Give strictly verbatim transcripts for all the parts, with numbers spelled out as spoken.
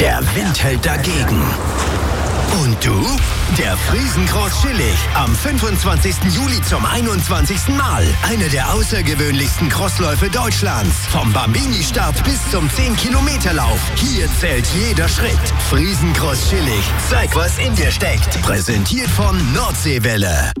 Der Wind hält dagegen. Und du? Der Friesengroß Chillig am fünfundzwanzigsten Juli zum einundzwanzigsten Mal. Eine der außergewöhnlichsten Crossläufe Deutschlands. Vom Bambini-Start bis zum zehn-Kilometer-Lauf. Hier zählt jeder Schritt. Friesengroß Chillig. Zeig, was in dir steckt. Präsentiert von Nordseewelle.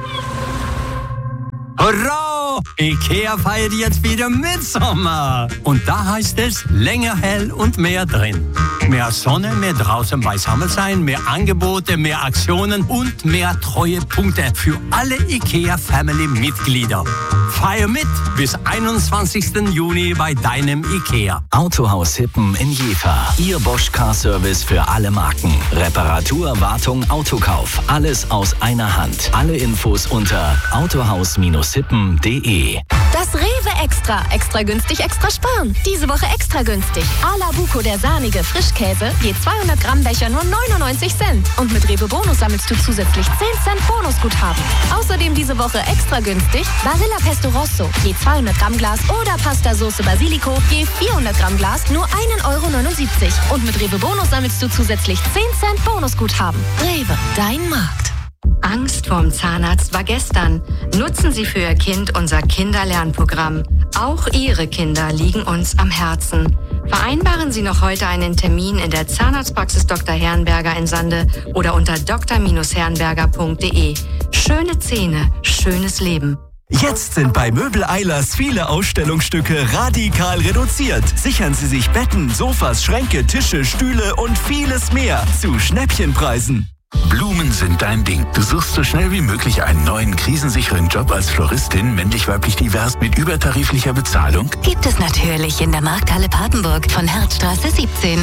Hurra! IKEA feiert jetzt wieder Mitsommer. Und da heißt es länger hell und mehr drin. Mehr Sonne, mehr draußen beisammen sein, mehr Angebote, mehr Aktionen und mehr Treuepunkte für alle IKEA-Family-Mitglieder. Feier mit bis einundzwanzigsten Juni bei deinem IKEA. Autohaus Hippen in Jever. Ihr Bosch Car Service für alle Marken. Reparatur, Wartung, Autokauf. Alles aus einer Hand. Alle Infos unter autohaus Bindestrich hippen punkt de. Das Rewe Extra. Extra günstig, extra sparen. Diese Woche extra günstig. A la Buco, der sahnige Frischkäse. Je zweihundert Gramm Becher nur neunundneunzig Cent. Und mit Rewe Bonus sammelst du zusätzlich zehn Cent Bonusguthaben. Außerdem diese Woche extra günstig Barilla Pesto Rosso. Je zweihundert Gramm Glas oder Pasta Soße Basilico. Je vierhundert Gramm Glas nur ein Euro neunundsiebzig. Und mit Rewe Bonus sammelst du zusätzlich zehn Cent Bonusguthaben. Rewe, dein Markt. Angst vorm Zahnarzt war gestern. Nutzen Sie für Ihr Kind unser Kinderlernprogramm. Auch Ihre Kinder liegen uns am Herzen. Vereinbaren Sie noch heute einen Termin in der Zahnarztpraxis Doktor Herrenberger in Sande oder unter d r herrenberger punkt de. Schöne Zähne, schönes Leben. Jetzt sind bei Möbel Eilers viele Ausstellungsstücke radikal reduziert. Sichern Sie sich Betten, Sofas, Schränke, Tische, Stühle und vieles mehr zu Schnäppchenpreisen. Blumen sind dein Ding. Du suchst so schnell wie möglich einen neuen krisensicheren Job als Floristin, männlich-weiblich divers mit übertariflicher Bezahlung? Gibt es natürlich in der Markthalle Papenburg von Herzstraße siebzehn.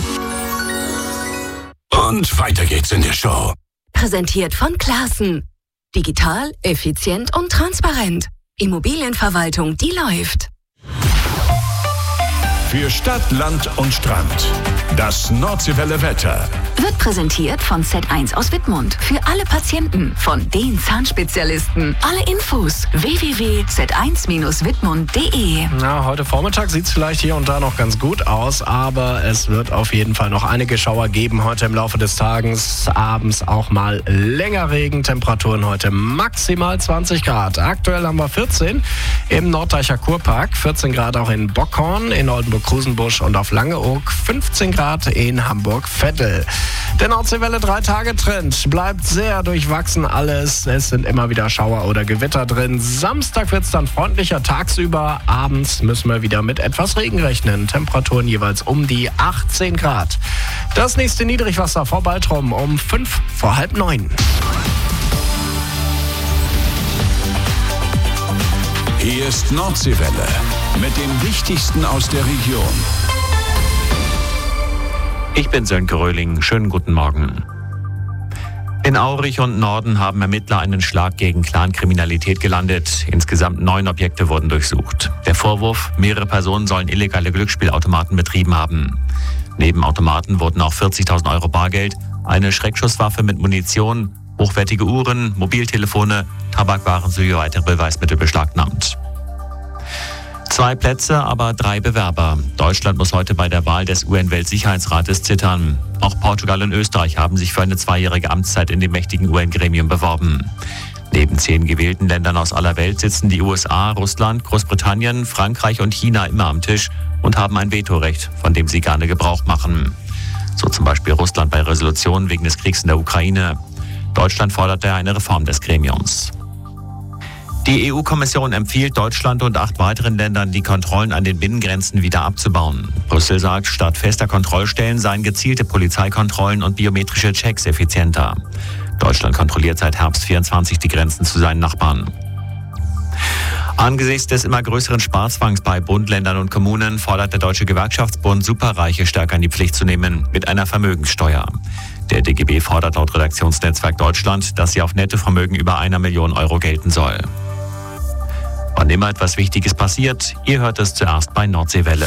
Und weiter geht's in der Show. Präsentiert von Classen. Digital, effizient und transparent. Immobilienverwaltung, die läuft. Für Stadt, Land und Strand. Das Nordseewelle Wetter. Wird präsentiert von Z eins aus Wittmund. Für alle Patienten von den Zahnspezialisten. Alle Infos w w w punkt z eins Bindestrich wittmund punkt de. Na, heute Vormittag sieht es vielleicht hier und da noch ganz gut aus, aber es wird auf jeden Fall noch einige Schauer geben heute im Laufe des Tages. Abends auch mal länger Regen. Temperaturen heute maximal zwanzig Grad. Aktuell haben wir vierzehn im Norddeicher Kurpark, vierzehn Grad auch in Bockhorn, in Oldenburg-Krusenbusch und auf Langeoog, fünfzehn Grad in Hamburg-Vettel. Der Nordseewelle drei Tage Trend bleibt sehr durchwachsen alles. Es sind immer wieder Schauer oder Gewitter drin. Samstag wird es dann freundlicher tagsüber. Abends müssen wir wieder mit etwas Regen rechnen. Temperaturen jeweils um die achtzehn Grad. Das nächste Niedrigwasser vor Baltrum um fünf vor halb neun. Hier ist Nordseewelle mit dem Wichtigsten aus der Region. Ich bin Sönke Röhling. Schönen guten Morgen. In Aurich und Norden haben Ermittler einen Schlag gegen Clankriminalität gelandet. Insgesamt neun Objekte wurden durchsucht. Der Vorwurf, mehrere Personen sollen illegale Glücksspielautomaten betrieben haben. Neben Automaten wurden auch vierzigtausend Euro Bargeld, eine Schreckschusswaffe mit Munition, hochwertige Uhren, Mobiltelefone, Tabakwaren sowie weitere Beweismittel beschlagnahmt. Zwei Plätze, aber drei Bewerber. Deutschland muss heute bei der Wahl des U N-Weltsicherheitsrates zittern. Auch Portugal und Österreich haben sich für eine zweijährige Amtszeit in dem mächtigen U N-Gremium beworben. Neben zehn gewählten Ländern aus aller Welt sitzen die U S A, Russland, Großbritannien, Frankreich und China immer am Tisch und haben ein Vetorecht, von dem sie gerne Gebrauch machen. So zum Beispiel Russland bei Resolutionen wegen des Kriegs in der Ukraine. Deutschland forderte eine Reform des Gremiums. Die E U-Kommission empfiehlt Deutschland und acht weiteren Ländern, die Kontrollen an den Binnengrenzen wieder abzubauen. Brüssel sagt, statt fester Kontrollstellen seien gezielte Polizeikontrollen und biometrische Checks effizienter. Deutschland kontrolliert seit Herbst vierundzwanzig die Grenzen zu seinen Nachbarn. Angesichts des immer größeren Sparzwangs bei Bund, Ländern und Kommunen fordert der Deutsche Gewerkschaftsbund, Superreiche stärker in die Pflicht zu nehmen mit einer Vermögenssteuer. Der D G B fordert laut Redaktionsnetzwerk Deutschland, dass sie auf Nettovermögen über einer Million Euro gelten soll. Wann immer etwas Wichtiges passiert, ihr hört es zuerst bei Nordseewelle.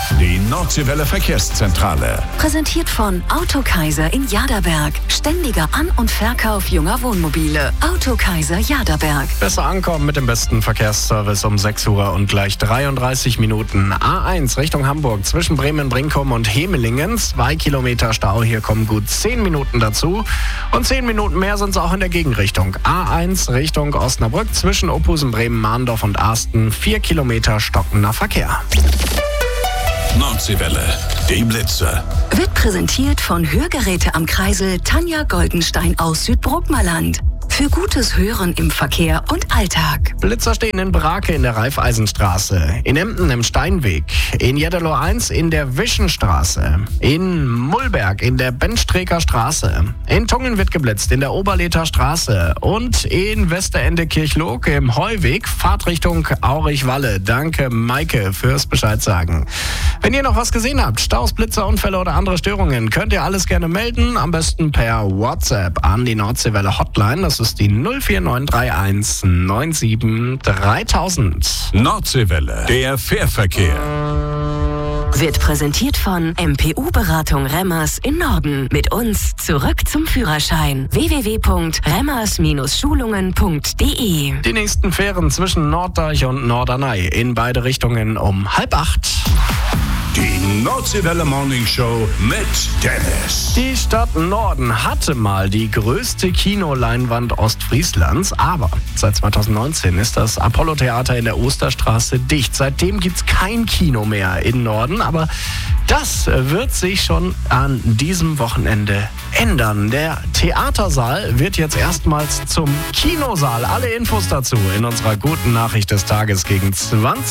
Die Nordseewelle Verkehrszentrale. Präsentiert von Autokaiser in Jaderberg. Ständiger An- und Verkauf junger Wohnmobile. Autokaiser Jaderberg. Besser ankommen mit dem besten Verkehrsservice um sechs Uhr und gleich dreiunddreißig Minuten. A eins Richtung Hamburg zwischen Bremen-Brinkum und Hemelingen. Zwei Kilometer Stau, hier kommen gut zehn Minuten dazu. Und zehn Minuten mehr sind es auch in der Gegenrichtung. A eins Richtung Osnabrück zwischen Ophusen, Bremen, Mahndorf und Arsten. Vier Kilometer stockender Verkehr. Nordseewelle, die Blitze. Wird präsentiert von Hörgeräte am Kreisel Tanja Goldenstein aus Südbrookmerland. Für gutes Hören im Verkehr und Alltag. Blitzer stehen in Brake in der Raiffeisenstraße, in Emden im Steinweg, in Jeddeloh eins in der Wischenstraße, in Mullberg in der Benstreker Straße, in Tungen wird geblitzt in der Oberlether Straße und in Westerende Kirchloog im Heuweg, Fahrtrichtung Aurich-Walle. Danke Maike fürs Bescheid sagen. Wenn ihr noch was gesehen habt, Staus, Blitzer, Unfälle oder andere Störungen, könnt ihr alles gerne melden, am besten per WhatsApp an die Nordseewelle Hotline. Das ist die null vier neun drei eins neun sieben dreitausend. Nordseewelle, der Fährverkehr. Wird präsentiert von M P U-Beratung Remmers in Norden. Mit uns zurück zum Führerschein. w w w punkt remmers schulungen punkt d e. Die nächsten Fähren zwischen Norddeich und Norderney in beide Richtungen um halb acht. Die Nordseewelle Morning Show mit Dennis. Die Stadt Norden hatte mal die größte Kinoleinwand Ostfrieslands, aber seit zweitausendneunzehn ist das Apollo-Theater in der Osterstraße dicht. Seitdem gibt es kein Kino mehr in Norden, aber das wird sich schon an diesem Wochenende ändern. Der Theatersaal wird jetzt erstmals zum Kinosaal. Alle Infos dazu in unserer guten Nachricht des Tages gegen zwanzig